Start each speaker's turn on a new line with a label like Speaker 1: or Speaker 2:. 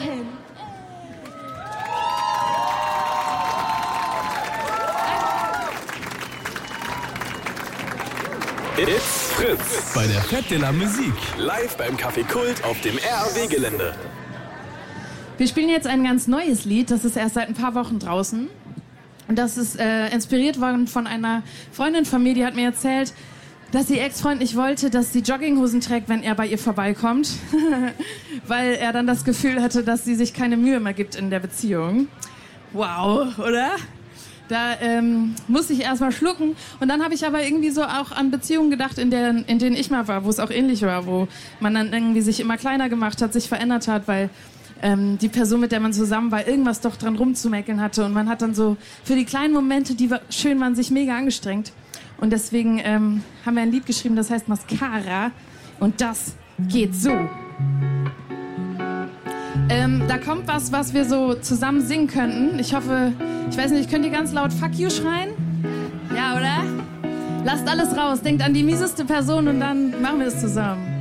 Speaker 1: hin.
Speaker 2: It's Fritz bei der Fête de la Musique. Live beim Café Kult auf dem RAW-Gelände.
Speaker 1: Wir spielen jetzt ein ganz neues Lied, das ist erst seit ein paar Wochen draußen. Und das ist inspiriert worden von einer Freundin von mir, die hat mir erzählt, dass ihr Ex-Freund nicht wollte, dass sie Jogginghosen trägt, wenn er bei ihr vorbeikommt. Weil er dann das Gefühl hatte, dass sie sich keine Mühe mehr gibt in der Beziehung. Wow, oder? Da musste ich erst mal schlucken. Und dann habe ich aber irgendwie so auch an Beziehungen gedacht, in denen ich mal war, wo es auch ähnlich war, wo man dann irgendwie sich immer kleiner gemacht hat, sich verändert hat, weil die Person, mit der man zusammen war, irgendwas doch dran rumzumäkeln hatte. Und man hat dann so für die kleinen Momente, die schön waren, sich mega angestrengt. Und deswegen haben wir ein Lied geschrieben, das heißt Mascara. Und das geht so. Da kommt was wir so zusammen singen könnten. Ich hoffe, ich weiß nicht, könnt ihr ganz laut Fuck you schreien? Ja, oder? Lasst alles raus, denkt an die mieseste Person und dann machen wir es zusammen.